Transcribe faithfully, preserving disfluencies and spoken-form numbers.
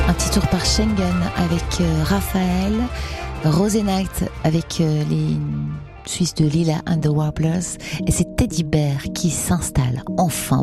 Un petit tour par Schengen avec euh, Raphaël, Rosenite avec euh, les Suisses de Lila and the Warblers, et c'est Teddy Bear qui s'installe enfin.